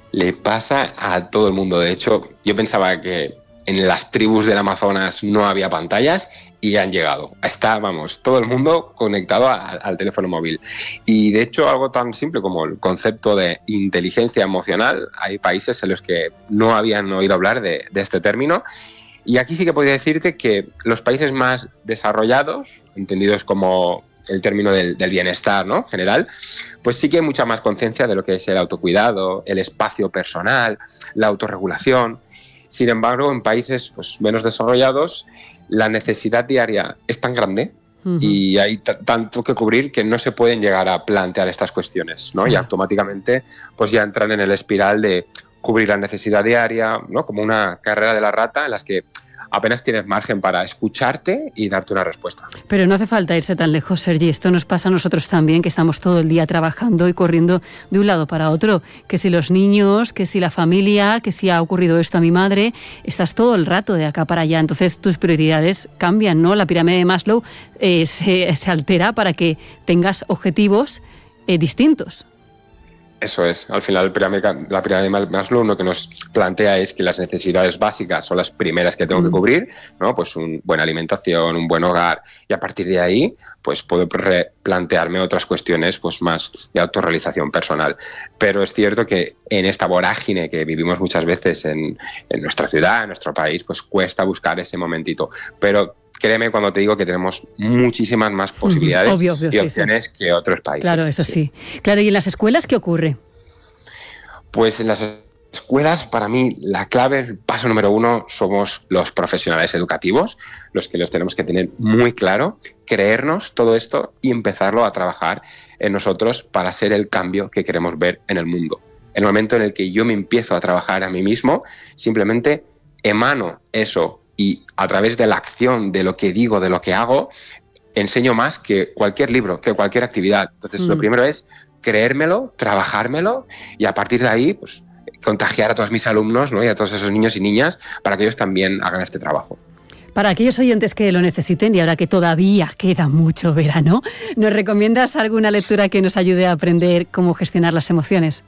Le pasa a todo el mundo. De hecho, yo pensaba que en las tribus del Amazonas no había pantallas y han llegado. Está, vamos, todo el mundo conectado al teléfono móvil. Y de hecho, algo tan simple como el concepto de inteligencia emocional, hay países en los que no habían oído hablar de este término. Y aquí sí que podría decirte que los países más desarrollados, entendidos como el término del bienestar, ¿no?, general, pues sí que hay mucha más conciencia de lo que es el autocuidado, el espacio personal, la autorregulación. Sin embargo, en países pues, menos desarrollados, la necesidad diaria es tan grande y hay tanto que cubrir que no se pueden llegar a plantear estas cuestiones, ¿no? Y automáticamente pues ya entran en el espiral de cubrir la necesidad diaria, ¿no?, como una carrera de la rata en las que apenas tienes margen para escucharte y darte una respuesta. Pero no hace falta irse tan lejos, Sergi. Esto nos pasa a nosotros también, que estamos todo el día trabajando y corriendo de un lado para otro. Que si los niños, que si la familia, que si ha ocurrido esto a mi madre, estás todo el rato de acá para allá. Entonces tus prioridades cambian, ¿no? La pirámide de Maslow se altera para que tengas objetivos distintos. Eso es, al final la pirámide de Maslow lo que nos plantea es que las necesidades básicas son las primeras que tengo que cubrir, ¿no? Pues una buena alimentación, un buen hogar, y a partir de ahí pues puedo replantearme otras cuestiones pues más de autorrealización personal. Pero es cierto que en esta vorágine que vivimos muchas veces en nuestra ciudad, en nuestro país, pues cuesta buscar ese momentito. Pero créeme cuando te digo que tenemos muchísimas más posibilidades obvio, y opciones que otros países. Claro, eso sí. Claro, ¿y en las escuelas qué ocurre? Pues en las escuelas, para mí, la clave, el paso número 1, somos los profesionales educativos, los que los tenemos que tener muy claro, creernos todo esto y empezarlo a trabajar en nosotros para ser el cambio que queremos ver en el mundo. En el momento en el que yo me empiezo a trabajar a mí mismo, simplemente emano eso y a través de la acción, de lo que digo, de lo que hago, enseño más que cualquier libro, que cualquier actividad. Entonces, lo primero es creérmelo, trabajármelo y a partir de ahí, pues, contagiar a todos mis alumnos, ¿no?, y a todos esos niños y niñas para que ellos también hagan este trabajo. Para aquellos oyentes que lo necesiten y ahora que todavía queda mucho verano, ¿nos recomiendas alguna lectura que nos ayude a aprender cómo gestionar las emociones?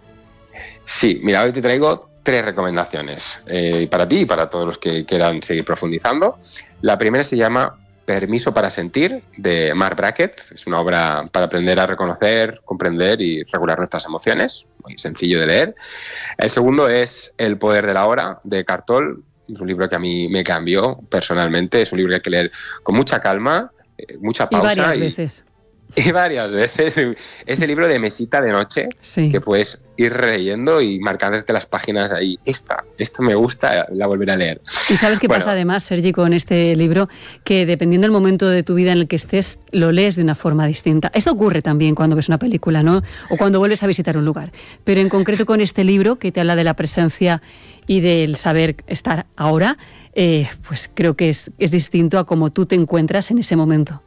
Sí, mira, hoy te traigo 3 recomendaciones para ti y para todos los que quieran seguir profundizando. La primera se llama Permiso para sentir, de Marc Brackett. Es una obra para aprender a reconocer, comprender y regular nuestras emociones. Muy sencillo de leer. El segundo es El poder de la hora, de Eckhart Tolle. Es un libro que a mí me cambió personalmente. Es un libro que hay que leer con mucha calma, mucha pausa. Y varias veces. Y varias veces. Ese libro de mesita de noche, que puedes ir leyendo y marcándote las páginas ahí. Esta me gusta, la volveré a leer. Y ¿sabes qué pasa además, Sergi, con este libro? Que dependiendo del momento de tu vida en el que estés, lo lees de una forma distinta. Esto ocurre también cuando ves una película, ¿no? O cuando vuelves a visitar un lugar. Pero en concreto con este libro, que te habla de la presencia y del saber estar ahora, pues creo que es distinto a cómo tú te encuentras en ese momento.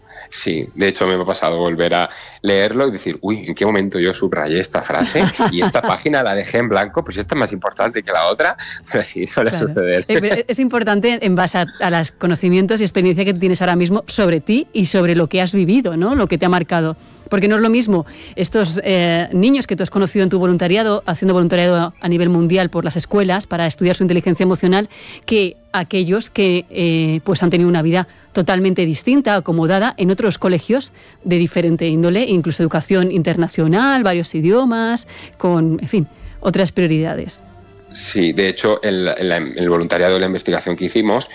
Sí, de hecho me ha pasado volver a leerlo y decir, uy, ¿en qué momento yo subrayé esta frase y esta página la dejé en blanco? Pues esta es más importante que la otra, pero sí, suele suceder. Es importante en base a los conocimientos y experiencia que tú tienes ahora mismo sobre ti y sobre lo que has vivido, ¿no? Lo que te ha marcado. Porque no es lo mismo estos niños que tú has conocido en tu voluntariado, haciendo voluntariado a nivel mundial por las escuelas para estudiar su inteligencia emocional, que aquellos que pues han tenido una vida totalmente distinta, acomodada en otros colegios de diferente índole, incluso educación internacional, varios idiomas, con, en fin, otras prioridades. Sí, de hecho, el voluntariado de la investigación que hicimos,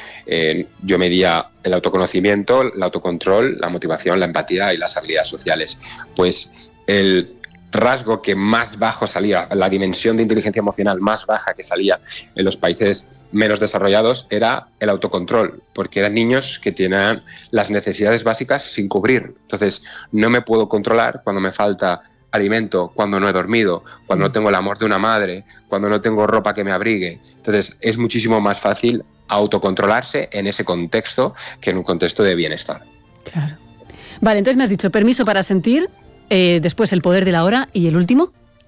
yo medía el autoconocimiento, el autocontrol, la motivación, la empatía y las habilidades sociales. Pues el rasgo que más bajo salía, la dimensión de inteligencia emocional más baja que salía en los países menos desarrollados era el autocontrol, porque eran niños que tienen las necesidades básicas sin cubrir. Entonces, no me puedo controlar cuando me falta alimento, cuando no he dormido, cuando no tengo el amor de una madre, cuando no tengo ropa que me abrigue. Entonces, es muchísimo más fácil autocontrolarse en ese contexto que en un contexto de bienestar. Claro. Vale, entonces me has dicho permiso para sentir, después el poder de la hora y el último.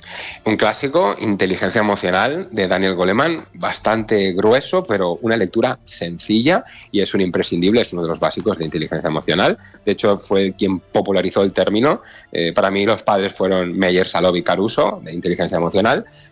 Un clásico, Inteligencia emocional, de Daniel Goleman, bastante grueso, pero una lectura sencilla y es un imprescindible, es uno de los básicos de inteligencia emocional. De hecho, fue quien popularizó el término. Para mí los padres fueron Meyer, Salov y Caruso, de inteligencia emocional,